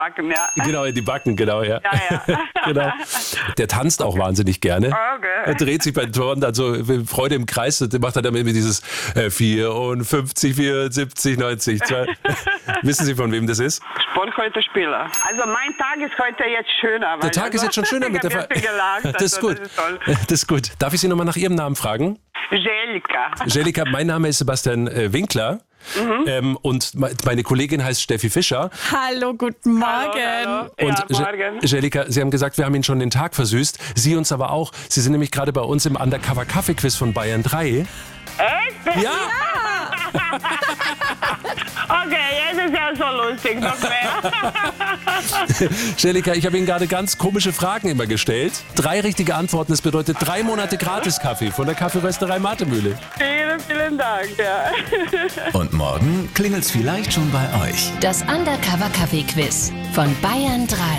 Backen, ja. Genau, in die Backen, genau, ja. Ja. Genau. Der tanzt auch wahnsinnig gerne. Okay. Er dreht sich beim Turnen dann so Freude im Kreis und macht dann immer dieses 54, 74, 90. Wissen Sie, von wem das ist? Von heute Spieler. Also mein Tag ist heute jetzt schöner. Der Tag ist jetzt schon schöner mit der gelacht. Das ist gut. Das ist toll. Das ist gut. Darf ich Sie nochmal nach Ihrem Namen fragen? Jelika. Jelika, mein Name ist Sebastian Winkler. Und meine Kollegin heißt Steffi Fischer. Hallo, guten Morgen. Hallo. Und Ja, morgen. Jelika, Sie haben gesagt, wir haben Ihnen schon den Tag versüßt. Sie uns aber auch. Sie sind nämlich gerade bei uns im Undercover Kaffee Quiz von Bayern 3. Echt? Ja! Okay, jetzt ist ja so lustig, noch mehr. Jelika, ich habe Ihnen gerade ganz komische Fragen immer gestellt. 3 richtige Antworten, das bedeutet 3 Monate Gratis-Kaffee von der Kaffeerösterei Martemühle. Vielen Dank, ja. Und morgen klingelt's vielleicht schon bei euch. Das Undercover Kaffee Quiz von Bayern 3.